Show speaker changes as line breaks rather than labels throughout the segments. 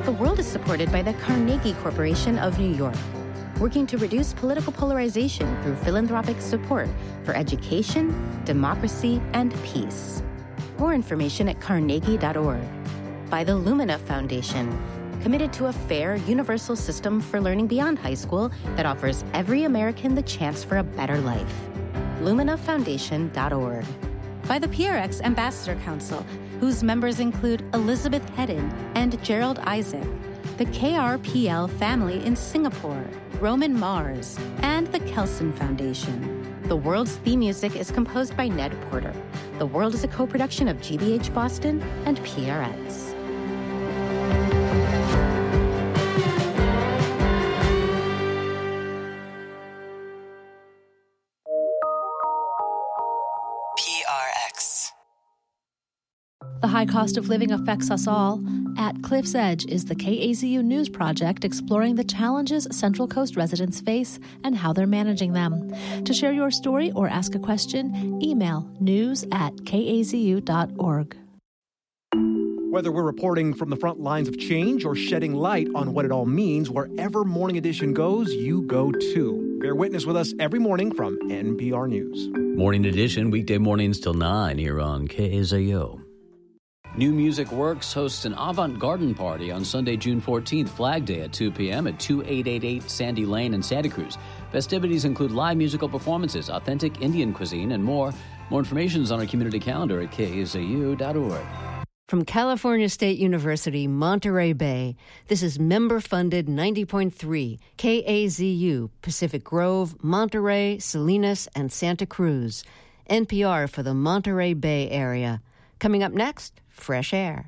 The World is supported by the Carnegie Corporation of New York, working to reduce political polarization through philanthropic support for education, democracy, and peace. More information at carnegie.org. By the Lumina Foundation, committed to a fair, universal system for learning beyond high school that offers every American the chance for a better life. LuminaFoundation.org. By the PRX Ambassador Council, whose members include Elizabeth Hedden and Gerald Isaac, the KRPL family in Singapore, Roman Mars, and the Kelson Foundation. The World's theme music is composed by Ned Porter. The World is a co-production of GBH Boston and PRX.
The high cost of living affects us all. At Cliff's Edge is the KAZU News Project exploring the challenges Central Coast residents face and how they're managing them. To share your story or ask a question, email news@kazu.org.
Whether we're reporting from the front lines of change or shedding light on what it all means, wherever Morning Edition goes, you go too. Bear witness with us every morning from NPR News.
Morning Edition, weekday mornings till 9 here on KAZU. New Music Works hosts an avant-garde party on Sunday, June 14th, Flag Day at 2 p.m. at 2888 Sandy Lane in Santa Cruz. Festivities include live musical performances, authentic Indian cuisine, and more. More information is on our community calendar at KAZU.org.
From California State University, Monterey Bay, this is member-funded 90.3 KAZU, Pacific Grove, Monterey, Salinas, and Santa Cruz. NPR for the Monterey Bay area. Coming up next, Fresh Air.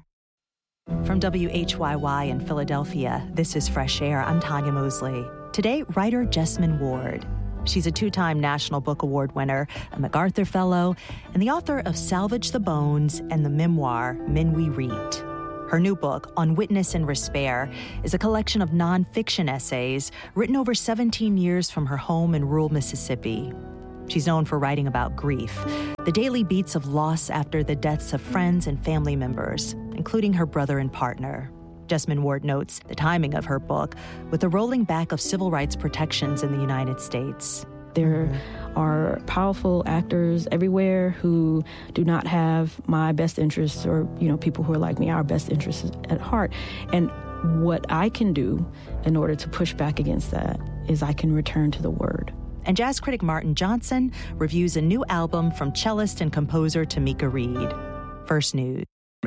From WHYY in Philadelphia, this is Fresh Air. I'm Tanya Mosley. Today, writer Jesmyn Ward. She's a 2-time National Book Award winner, a MacArthur Fellow, and the author of Salvage the Bones and the memoir Men We Read. Her new book, On Witness and Despair, is a collection of nonfiction essays written over 17 years from her home in rural Mississippi. She's known for writing about grief, the daily beats of loss after the deaths of friends and family members, including her brother and partner. Jesmyn Ward notes the timing of her book with the rolling back of civil rights protections in the United States.
There are powerful actors everywhere who do not have my best interests or, people who are like me, our best interests at heart. And what I can do in order to push back against that is I can return to the Word.
And jazz critic Martin Johnson reviews a new album from cellist and composer Tamika Reed. First News.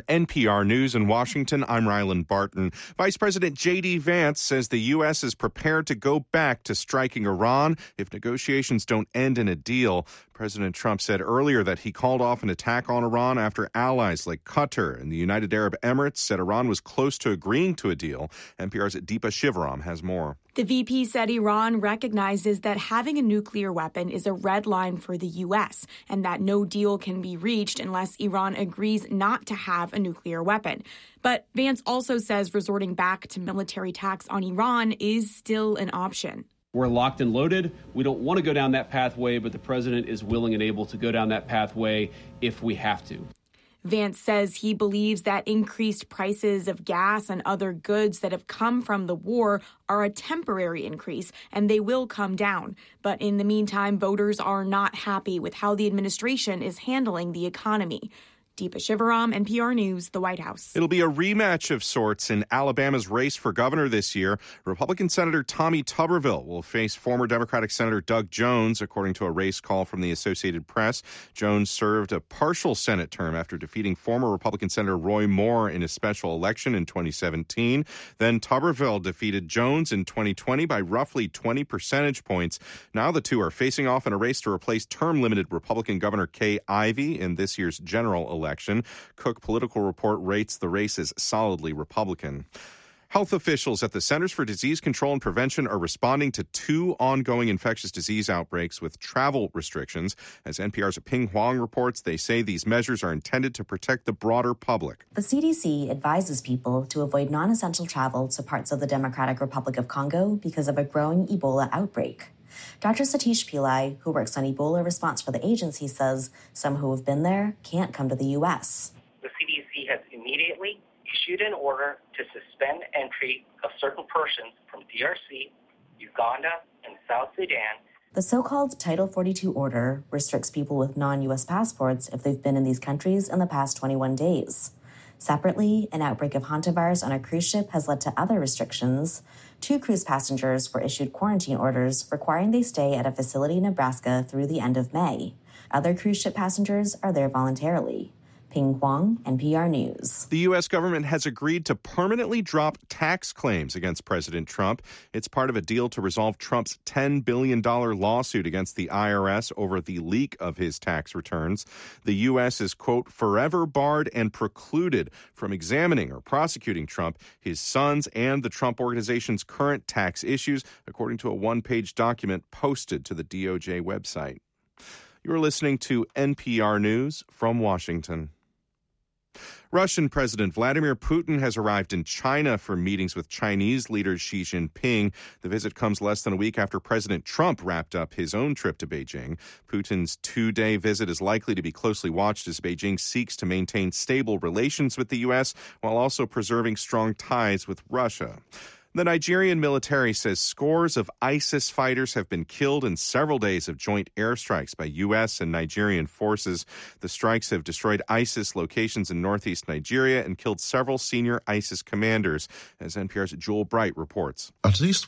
NPR News in Washington, I'm Rylan Barton. Vice President J.D. Vance says the U.S. is prepared to go back to striking Iran if negotiations don't end in a deal. President Trump said earlier that he called off an attack on Iran after allies like Qatar and the United Arab Emirates said Iran was close to agreeing to a deal. NPR's Deepa Shivaram has more.
The VP said Iran recognizes that having a nuclear weapon is a red line for the U.S. and that no deal can be reached unless Iran agrees not to have a nuclear weapon. But Vance also says resorting back to military attacks on Iran is still an option.
We're locked and loaded. We don't want to go down that pathway, but the president is willing and able to go down that pathway if we have to.
Vance says he believes that increased prices of gas and other goods that have come from the war are a temporary increase, and they will come down. But in the meantime, voters are not happy with how the administration is handling the economy. Deepa Shivaram, NPR News, the White House.
It'll be a rematch of sorts in Alabama's race for governor this year. Republican Senator Tommy Tuberville will face former Democratic Senator Doug Jones, according to a race call from the Associated Press. Jones served a partial Senate term after defeating former Republican Senator Roy Moore in a special election in 2017. Then Tuberville defeated Jones in 2020 by roughly 20 percentage points. Now the two are facing off in a race to replace term-limited Republican Governor Kay Ivey in this year's general election. Cook Political Report rates the race as solidly Republican. Health officials at the Centers for Disease Control and Prevention are responding to 2 ongoing infectious disease outbreaks with travel restrictions. As NPR's Ping Huang reports, they say these measures are intended to protect the broader public.
The CDC advises people to avoid non-essential travel to parts of the Democratic Republic of Congo because of a growing Ebola outbreak. Dr. Satish Pillai, who works on Ebola response for the agency, says some who have been there can't come to the U.S.
The CDC has immediately issued an order to suspend entry of certain persons from DRC, Uganda, and South Sudan.
The so-called Title 42 order restricts people with non-U.S. passports if they've been in these countries in the past 21 days. Separately, an outbreak of hantavirus on a cruise ship has led to other restrictions. 2 cruise passengers were issued quarantine orders requiring they stay at a facility in Nebraska through the end of May. Other cruise ship passengers are there voluntarily. Ping Huang, NPR News.
The U.S. government has agreed to permanently drop tax claims against President Trump. It's part of a deal to resolve Trump's $10 billion lawsuit against the IRS over the leak of his tax returns. The U.S. is, quote, forever barred and precluded from examining or prosecuting Trump, his sons, and the Trump Organization's current tax issues, according to a one-page document posted to the DOJ website. You're listening to NPR News from Washington. Russian President Vladimir Putin has arrived in China for meetings with Chinese leader Xi Jinping. The visit comes less than a week after President Trump wrapped up his own trip to Beijing. Putin's 2-day visit is likely to be closely watched as Beijing seeks to maintain stable relations with the U.S. while also preserving strong ties with Russia. The Nigerian military says scores of ISIS fighters have been killed in several days of joint airstrikes by U.S. and Nigerian forces. The strikes have destroyed ISIS locations in northeast Nigeria and killed several senior ISIS commanders, as NPR's Joel Bright reports.
At least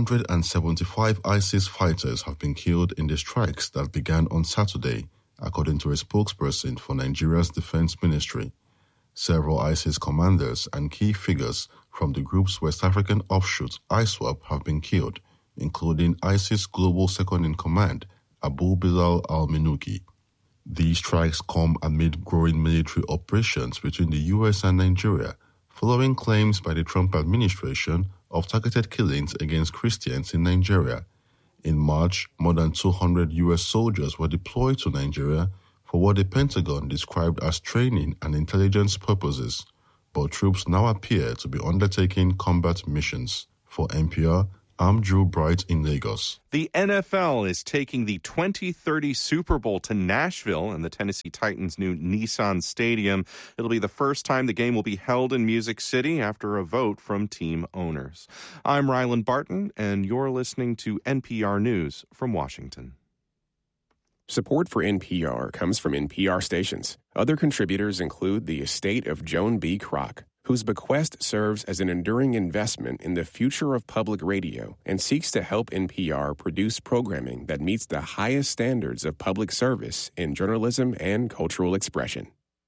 175 ISIS fighters have been killed in the strikes that began on Saturday, according to a spokesperson for Nigeria's defense ministry. Several ISIS commanders and key figures from the group's West African offshoot, ISWAP, have been killed, including ISIS Global Second-in-Command, Abu Bilal al-Minuki. These strikes come amid growing military operations between the U.S. and Nigeria, following claims by the Trump administration of targeted killings against Christians in Nigeria. In March, more than 200 U.S. soldiers were deployed to Nigeria for what the Pentagon described as training and intelligence purposes, but troops now appear to be undertaking combat missions. For NPR, I'm Drew Bright in Lagos.
The NFL is taking the 2030 Super Bowl to Nashville and the Tennessee Titans' new Nissan Stadium. It'll be the first time the game will be held in Music City after a vote from team owners. I'm Ryland Barton, and you're listening to NPR News from Washington.
Support for NPR comes from NPR stations. Other contributors include the estate of Joan B. Kroc, whose bequest serves as an enduring investment in the future of public radio and seeks to help NPR produce programming that meets the highest standards of public service in journalism and cultural expression.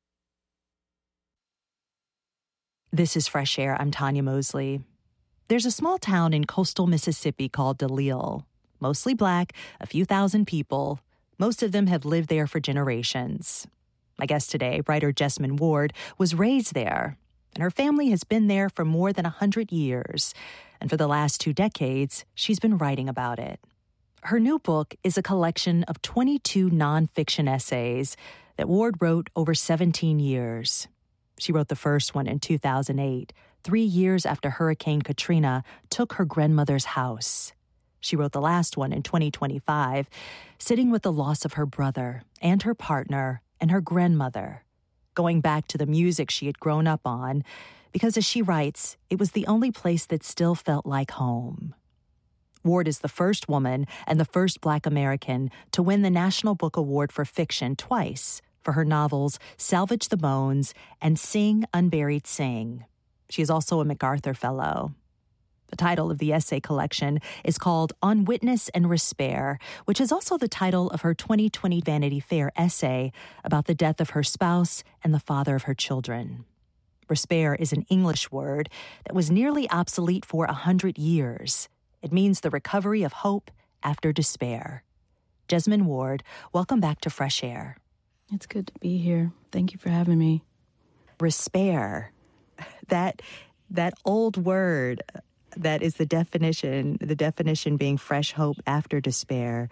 This is Fresh Air. I'm Tanya Mosley. There's a small town in coastal Mississippi called Delisle. Mostly black, a few thousand people. Most of them have lived there for generations. My guest today, writer Jesmyn Ward, was raised there, and her family has been there for more than 100 years. And for the last 2 decades, she's been writing about it. Her new book is a collection of 22 nonfiction essays that Ward wrote over 17 years. She wrote the first one in 2008, 3 years after Hurricane Katrina took her grandmother's house. She wrote the last one in 2025, sitting with the loss of her brother and her partner and her grandmother, going back to the music she had grown up on, because as she writes, it was the only place that still felt like home. Ward is the first woman and the first Black American to win the National Book Award for Fiction twice for her novels Salvage the Bones and Sing, Unburied Sing. She is also a MacArthur Fellow. The title of the essay collection is called On Witness and Respair, which is also the title of her 2020 Vanity Fair essay about the death of her spouse and the father of her children. Respair is an English word that was nearly obsolete for 100 years. It means the recovery of hope after despair. Jesmyn Ward, welcome back to Fresh Air.
It's good to be here. Thank you for having me.
Respair, that old word. That is the definition being fresh hope after despair.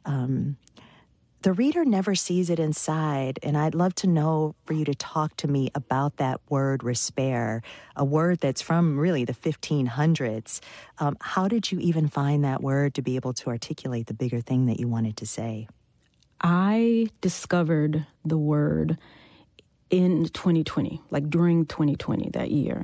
The reader never sees it inside, and I'd love to know for you to talk to me about that word respair, a word that's from really the 1500s. How did you even find that word to be able to articulate the bigger thing that you wanted to say?
I discovered the word in 2020, like during 2020, that year.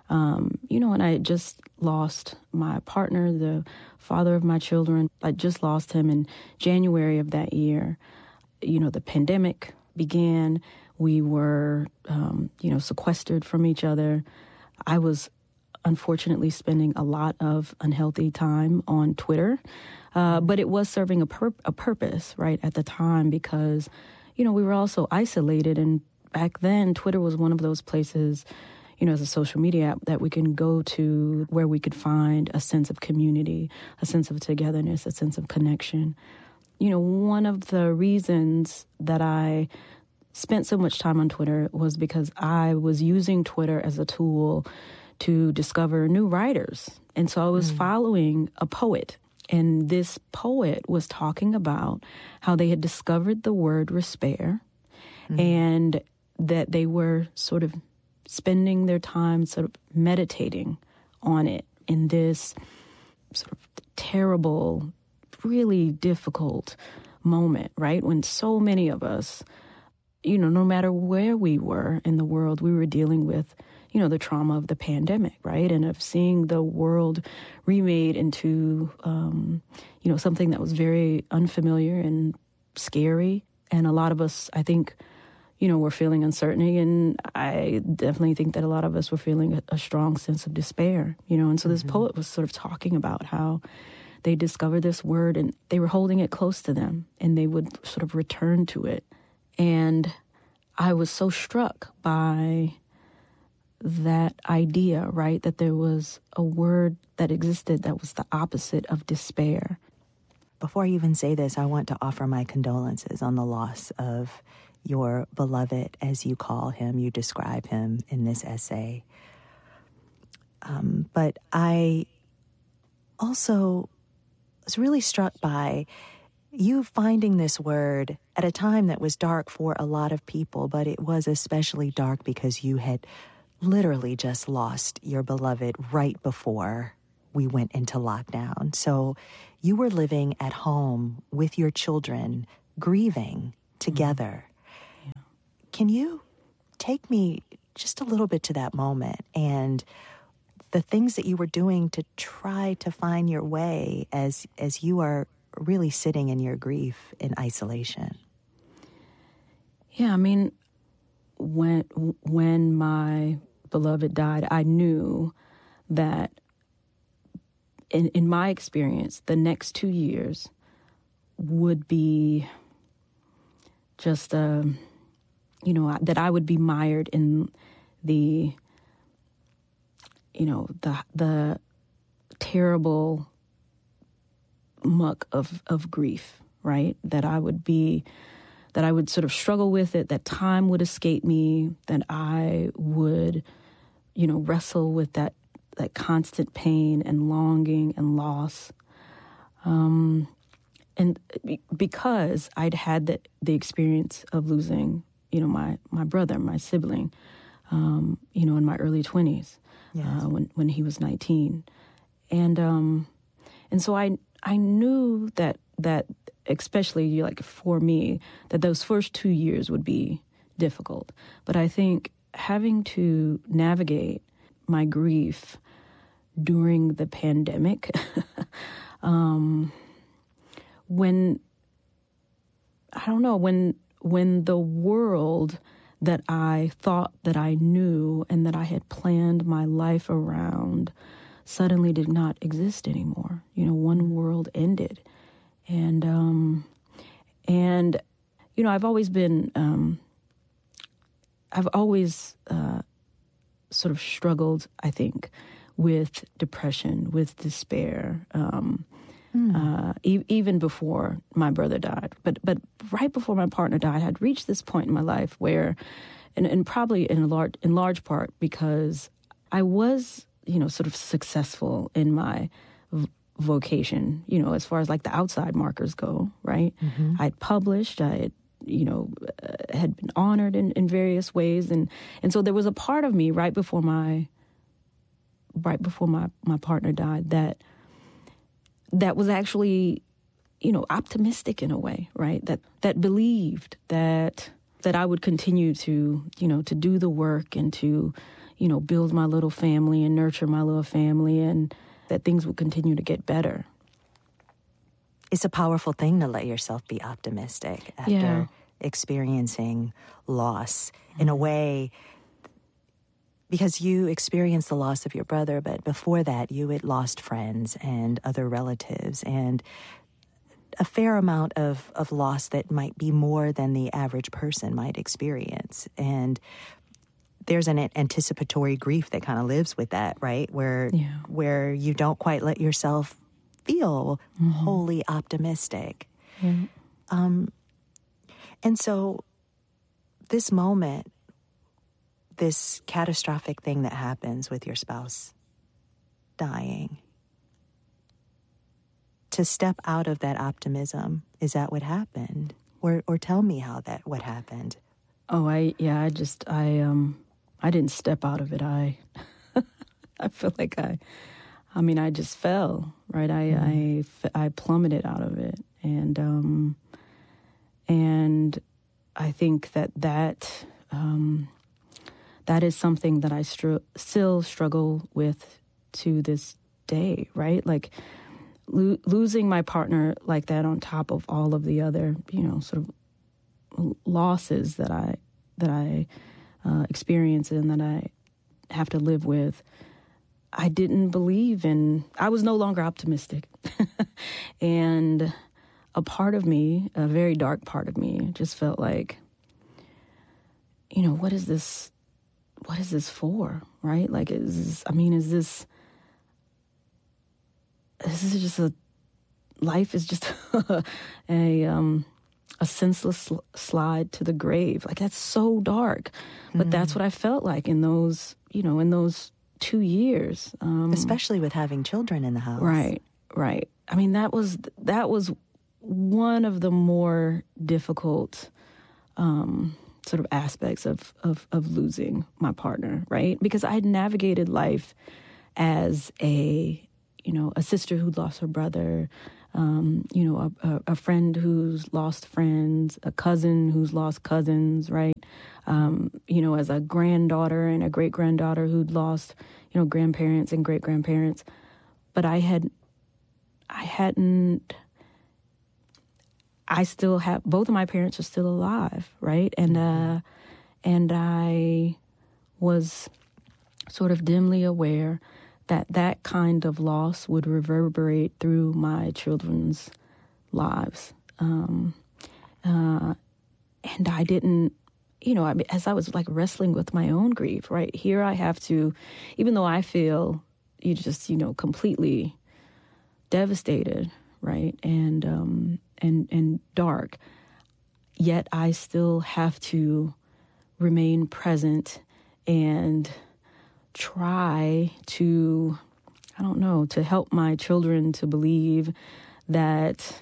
And I had just lost my partner, the father of my children. I just lost him in January of that year. The pandemic began. We were, sequestered from each other. I was unfortunately spending a lot of unhealthy time on Twitter, but it was serving a purpose, right, at the time, because, we were also isolated. And back then, Twitter was one of those places, as a social media app that we can go to where we could find a sense of community, a sense of togetherness, a sense of connection. One of the reasons that I spent so much time on Twitter was because I was using Twitter as a tool to discover new writers. And so I was following a poet, and this poet was talking about how they had discovered the word despair, and that they were sort of spending their time sort of meditating on it in this sort of terrible, really difficult moment, right? When so many of us, no matter where we were in the world, we were dealing with, the trauma of the pandemic, right? And of seeing the world remade into, something that was very unfamiliar and scary. And a lot of us, I think, were feeling uncertainty. And I definitely think that a lot of us were feeling a strong sense of despair, And so this poet was sort of talking about how they discovered this word and they were holding it close to them and they would sort of return to it. And I was so struck by that idea, right, that there was a word that existed that was the opposite of despair.
Before I even say this, I want to offer my condolences on the loss of your beloved, as you call him, you describe him in this essay. But I also was really struck by you finding this word at a time that was dark for a lot of people, but it was especially dark because you had literally just lost your beloved right before we went into lockdown. So you were living at home with your children, grieving together. Yeah. Can you take me just a little bit to that moment and the things that you were doing to try to find your way as you are really sitting in your grief in isolation?
Yeah, I mean, when my beloved died, I knew that in my experience, the next 2 years would be just, that I would be mired in the terrible muck of grief, right? That I would sort of struggle with it, that time would escape me, that I would, wrestle with that constant pain and longing and loss. And because I'd had the experience of losing, my brother, my sibling, in my early 20s, yes. When he was 19. And so I knew that especially like for me, that those first 2 years would be difficult. But I think having to navigate my grief during the pandemic, when the world that I thought that I knew and that I had planned my life around suddenly did not exist anymore. One world ended. And I've always been, sort of struggled, I think, with depression, with despair, even before my brother died. But right before my partner died, I'd reached this point in my life where, and probably in large part because I was, sort of successful in my vocation, as far as like the outside markers go, right? Mm-hmm. I'd published, I had, had been honored in various ways. And so there was a part of me right before my partner died that was actually, optimistic in a way, right? That believed that that I would continue to, to do the work and to, build my little family and nurture my little family, and that things would continue to get better.
It's a powerful thing to let yourself be optimistic after experiencing loss in a way, because you experienced the loss of your brother, but before that you had lost friends and other relatives and a fair amount of loss that might be more than the average person might experience. And there's an anticipatory grief that kind of lives with that, right? Where you don't quite let yourself feel wholly optimistic. And so this moment, this catastrophic thing that happens with your spouse dying, to step out of that optimism, is that what happened? Or tell me what happened.
Oh, I didn't step out of it. I feel like I just fell, right? I plummeted out of it. And I think that is something that I still struggle with to this day, right? Like losing my partner like that on top of all of the other, sort of losses that I experience and that I have to live with. I didn't believe I was no longer optimistic. And a part of me, a very dark part of me, just felt like, what is this for, right? Like, is this just life is just a senseless slide to the grave. Like, that's so dark. But that's what I felt like in those 2 years.
Especially with having children in the house.
Right. I mean, that was one of the more difficult sort of aspects of losing my partner, right? Because I had navigated life as a sister who'd lost her brother, a friend who's lost friends, a cousin who's lost cousins, right? As a granddaughter and a great-granddaughter who'd lost, grandparents and great-grandparents. But I still have, both of my parents are still alive, right? And I was sort of dimly aware that kind of loss would reverberate through my children's lives. And I didn't, as I was like wrestling with my own grief, right? Here I have to, even though I feel completely devastated, right? And dark, yet I still have to remain present and try to, to help my children to believe that,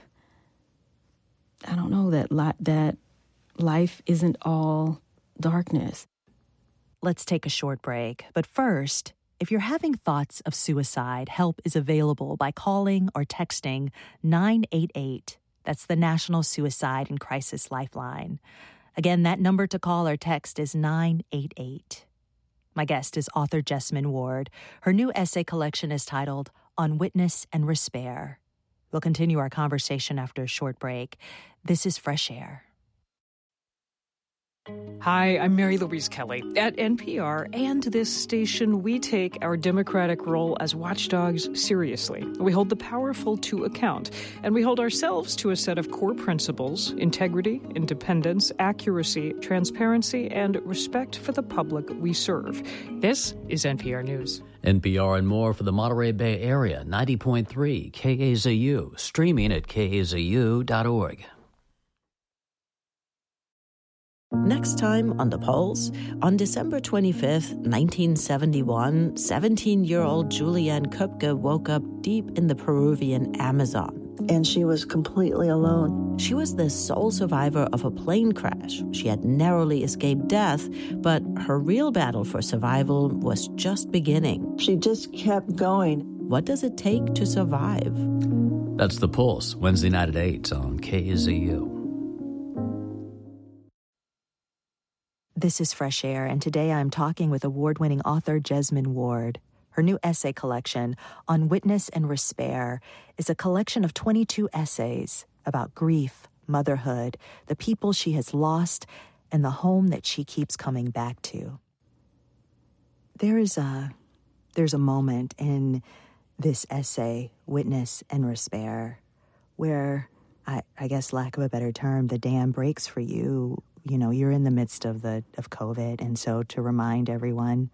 that life isn't all darkness.
Let's take a short break. But first, if you're having thoughts of suicide, help is available by calling or texting 988. That's the National Suicide and Crisis Lifeline. Again, that number to call or text is 988. My guest is author Jesmyn Ward. Her new essay collection is titled On Witness and Respair. We'll continue our conversation after a short break. This is Fresh Air.
Hi, I'm Mary Louise Kelly. At NPR and this station, we take our democratic role as watchdogs seriously. We hold the powerful to account, and we hold ourselves to a set of core principles: integrity, independence, accuracy, transparency, and respect for the public we serve. This is NPR News.
NPR and more for the Monterey Bay Area, 90.3 KAZU, streaming at kazu.org.
Next time on The Pulse, on December 25th, 1971, 17-year-old Julianne Köpke woke up deep in the Peruvian Amazon.
And she was completely alone.
She was the sole survivor of a plane crash. She had narrowly escaped death, but her real battle for survival was just beginning.
She just kept going.
What does it take to survive?
That's The Pulse, Wednesday night at 8 on KAZU.
This is Fresh Air, and today I'm talking with award-winning author Jesmyn Ward. Her new essay collection, On Witness and Respair, is a collection of 22 essays about grief, motherhood, the people she has lost, and the home that she keeps coming back to. There's a moment in this essay, Witness and Respair, where, I guess lack of a better term, the dam breaks for you. You know, you're in the midst of COVID, and so to remind everyone,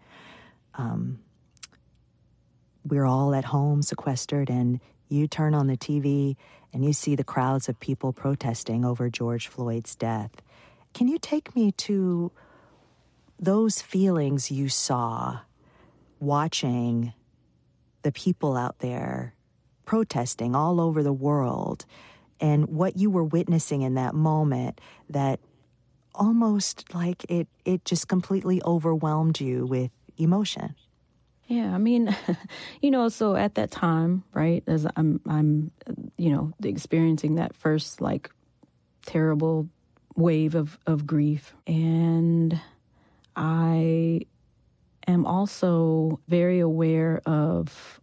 we're all at home sequestered, and you turn on the TV and you see the crowds of people protesting over George Floyd's death. Can you take me to those feelings you saw watching the people out there protesting all over the world, and what you were witnessing in that moment that almost like it just completely overwhelmed you with emotion?
Yeah, I mean, so at that time, right, as I'm experiencing that first, like, terrible wave of grief. And I am also very aware of,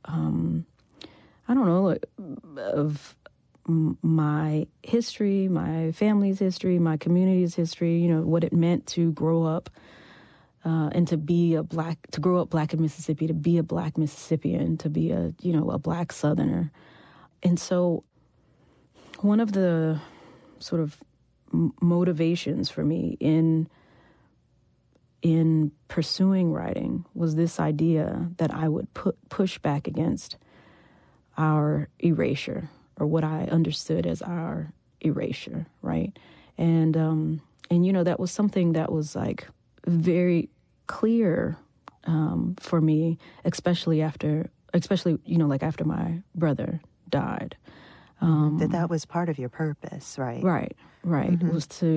of my history, my family's history, my community's history, what it meant to grow up and to grow up Black in Mississippi, to be a Black Mississippian, to be a Black Southerner. And so one of the sort of motivations for me in pursuing writing was this idea that I would push back against our erasure, or what I understood as our erasure, right? And that was something that was like very clear for me, especially after my brother died.
That was part of your purpose, right?
Right. Mm-hmm.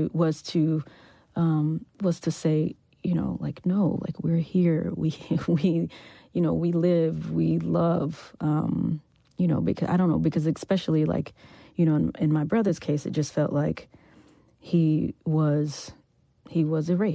Was to say, no, like, we're here. We live, we love. Because especially, like, in my brother's case, it just felt like he was erased.